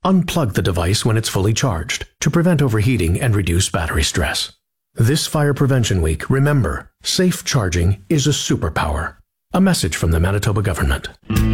Unplug the device when it's fully charged to prevent overheating and reduce battery stress. This Fire Prevention Week, remember, safe charging is a superpower. A message from the Manitoba government.